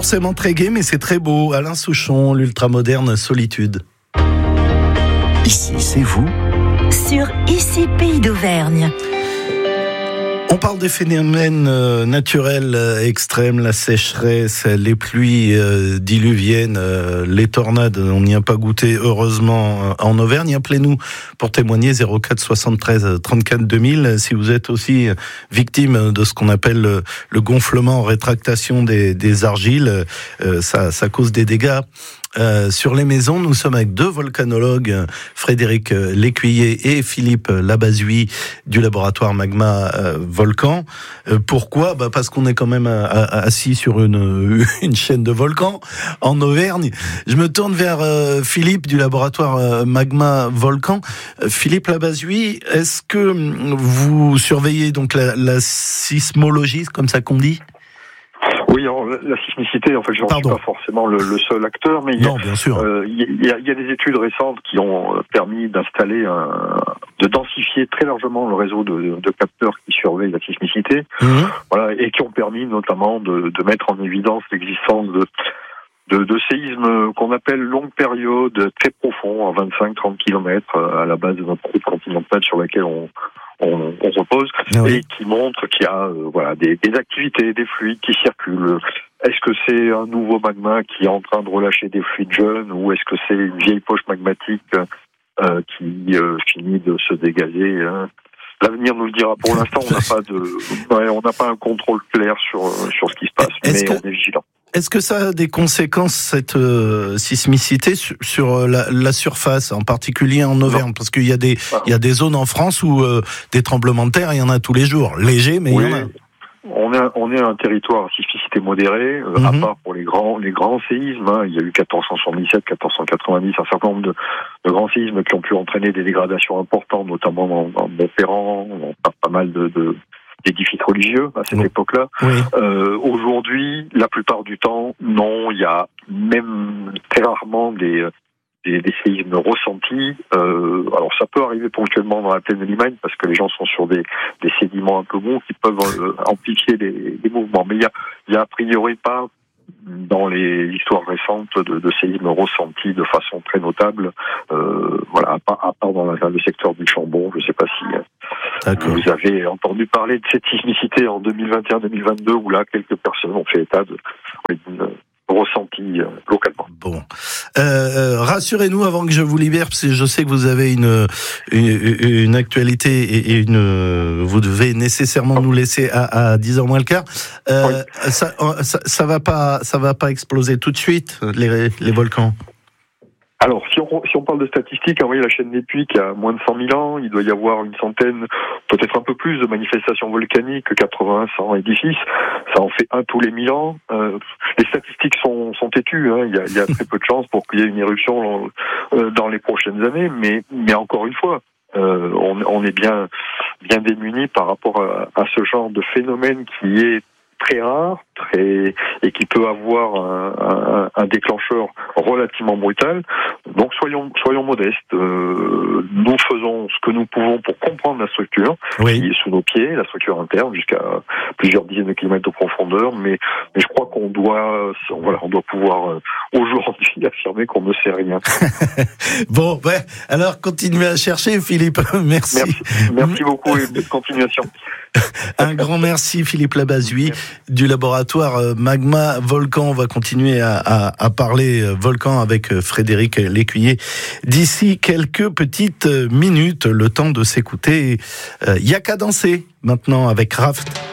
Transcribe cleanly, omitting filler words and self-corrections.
forcément très gai, mais c'est très beau. Alain Souchon, l'ultramoderne Solitude. Ici, c'est vous. Sur Ici Pays d'Auvergne. On parle des phénomènes naturels extrêmes, la sécheresse, les pluies diluviennes, les tornades. On n'y a pas goûté, heureusement, en Auvergne. Appelez-nous pour témoigner 04 73 34 2000 si vous êtes aussi victime de ce qu'on appelle le gonflement, rétractation des argiles. Ça cause des dégâts. Sur les maisons, nous sommes avec deux volcanologues, Frédéric Lécuyer et Philippe Labazuy du laboratoire Magma Volcan. Pourquoi ? Parce qu'on est quand même assis sur une chaîne de volcans en Auvergne. Je me tourne vers Philippe du laboratoire Magma Volcan. Philippe Labazuy, est-ce que vous surveillez donc la sismologie, comme ça qu'on dit ? Oui, la sismicité, en fait, je ne suis pas forcément le seul acteur, mais il y a des études récentes qui ont permis d'installer, de densifier très largement le réseau de capteurs qui surveillent la sismicité, voilà, et qui ont permis notamment de mettre en évidence l'existence de séismes qu'on appelle longue période, très profonds, à 25-30 km à la base de notre croûte continentale sur laquelle on repose, et qui montre qu'il y a des activités, des fluides qui circulent. Est-ce que c'est un nouveau magma qui est en train de relâcher des fluides jeunes, ou est-ce que c'est une vieille poche magmatique qui finit de se dégazer, hein? L'avenir nous le dira. Pour l'instant, on n'a pas un contrôle clair sur ce qui se passe, mais on est vigilant. Est-ce que ça a des conséquences, cette sismicité, sur la surface, en particulier en Auvergne ? Parce qu'il y a des zones en France où des tremblements de terre, il y en a tous les jours. Légers, mais il y en a. On est un territoire à sismicité modérée, à part pour les grands séismes, hein. Il y a eu 1477, 1490, un certain nombre de grands séismes qui ont pu entraîner des dégradations importantes, notamment dans Montferrand, pas mal d'édifices religieux à cette époque-là. Oui. Aujourd'hui, la plupart du temps, non, il y a même très rarement des séismes ressentis. Alors ça peut arriver ponctuellement dans la plaine de Limagne parce que les gens sont sur des sédiments un peu mous qui peuvent amplifier les mouvements. Mais il y a a priori pas dans les histoires récentes de séismes ressentis de façon très notable. À part dans le secteur du Chambon. Je ne sais pas si vous avez entendu parler de cette sismicité en 2021-2022 où là quelques personnes ont fait état d'une ressenti localement. Bon, rassurez-nous avant que je vous libère, parce que je sais que vous avez une actualité et vous devez nécessairement nous laisser à 10h moins le quart. Ça va pas exploser tout de suite les volcans. Alors, si on parle de statistiques, la chaîne des Puys qui a moins de 100 000 ans, il doit y avoir une centaine, peut-être un peu plus, de manifestations volcaniques, 80, 100 édifices. Ça en fait un tous les 1000 ans. Les statistiques sont têtues, hein. Il y a très peu de chances pour qu'il y ait une éruption dans les prochaines années, mais encore une fois, on est bien démunis par rapport à ce genre de phénomène qui est très rare, et qui peut avoir un déclencheur relativement brutal. Donc soyons modestes. Nous faisons ce que nous pouvons pour comprendre la structure qui est sous nos pieds, la structure interne, jusqu'à plusieurs dizaines de kilomètres de profondeur. Mais je crois qu'on doit pouvoir aujourd'hui affirmer qu'on ne sait rien. Bon, alors continuez à chercher, Philippe. Merci. Merci beaucoup et bonne continuation. Un grand merci, Philippe Labazuy du laboratoire Magma Volcan. On va continuer à parler volcan avec Frédéric Lécuyer d'ici quelques petites minutes, le temps de s'écouter. Y a qu'à danser maintenant avec Raft.